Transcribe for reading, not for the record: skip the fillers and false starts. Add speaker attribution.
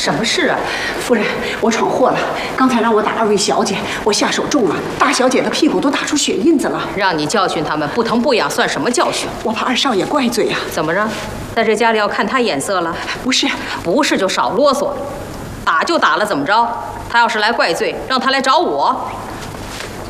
Speaker 1: 什么事啊？
Speaker 2: 夫人，我闯祸了。刚才让我打2位小姐，我下手重了，大小姐的屁股都打出血印子了。
Speaker 1: 让你教训他们，不疼不痒算什么教训？
Speaker 2: 我怕二少爷怪罪呀。
Speaker 1: 怎么着，在这家里要看他眼色了？
Speaker 2: 不是，
Speaker 1: 不是就少啰嗦，打就打了，怎么着？他要是来怪罪，让他来找我。